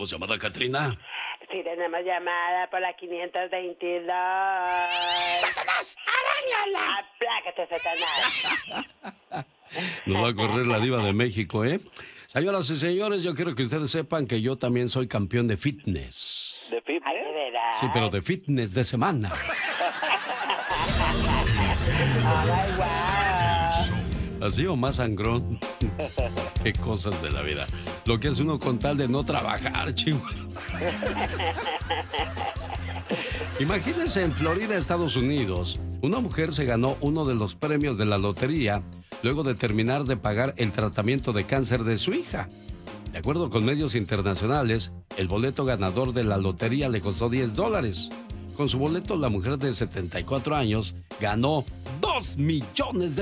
¿Tenemos llamada, Catrina? Sí, tenemos llamada por la 522. ¡Satanás! ¡Aráñala! ¡Aplácate, Satanás! Nos va a correr la diva de México, ¿eh? Señoras y señores, yo quiero que ustedes sepan que yo también soy campeón de fitness. ¿De fitness? Ay, ¿de verdad? Sí, pero de fitness de semana. Ay, guau. Así o más sangrón. Qué cosas de la vida. Lo que hace uno con tal de no trabajar, chihuahua. Imagínense en Florida, Estados Unidos. Una mujer se ganó uno de los premios de la lotería luego de terminar de pagar el tratamiento de cáncer de su hija. De acuerdo con medios internacionales, el boleto ganador de la lotería le costó $10. Con su boleto, la mujer de 74 años ganó $2 millones.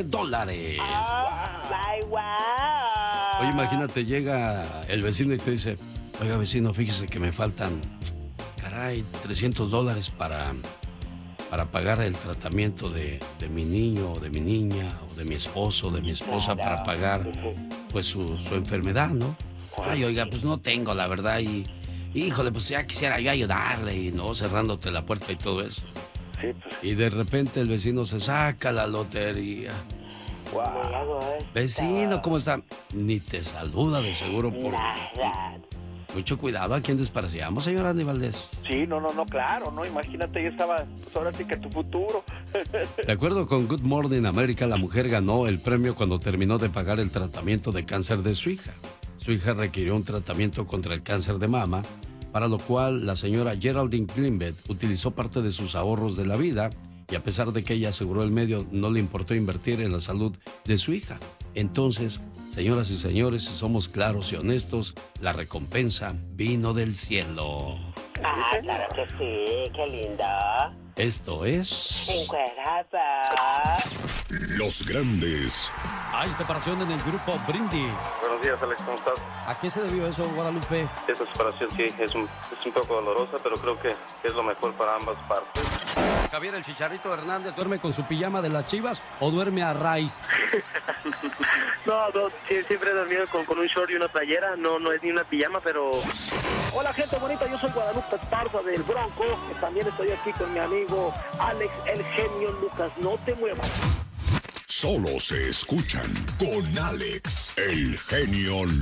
Ay, guau. Oye, imagínate, llega el vecino y te dice, oiga, vecino, fíjese que me faltan, caray, $300 para pagar el tratamiento de mi niño, o de mi niña, o de mi esposo, o de mi esposa, para pagar, pues, su enfermedad, ¿no? Ay, oiga, pues no tengo, la verdad, y híjole, pues ya quisiera yo ayudarle, y no, cerrándote la puerta y todo eso. Sí, pues. Y de repente el vecino se saca la lotería. Wow. Vecino, ¿cómo está? Ni te saluda de seguro por... Nada. Mucho cuidado a quien despreciamos, señor Andy Valdés. Sí, no, claro, ¿no? Imagínate, yo estaba, pues ahora sí que tu futuro. De acuerdo con Good Morning America, la mujer ganó el premio cuando terminó de pagar el tratamiento de cáncer de su hija. Su hija requirió un tratamiento contra el cáncer de mama, para lo cual la señora Geraldine Klimbet utilizó parte de sus ahorros de la vida, y a pesar de que ella aseguró el medio, no le importó invertir en la salud de su hija. Entonces, señoras y señores, si somos claros y honestos, la recompensa vino del cielo. Ah, claro que sí, qué lindo. Esto es... Encuerados. Los grandes Hay separación en el grupo Brindis. Buenos días, Alex, ¿cómo estás? ¿A qué se debió eso, Guadalupe? Esta separación sí es un poco dolorosa, pero creo que es lo mejor para ambas partes. Javier el Chicharito Hernández duerme con su pijama de las Chivas o duerme a raíz. No, siempre he dormido con un short y una playera, no es ni una pijama, pero... Hola gente bonita, yo soy Guadalupe Esparza del Bronco, también estoy aquí con mi amigo Alex el Genio Lucas, no te muevas. solo se escuchan con Alex, el genio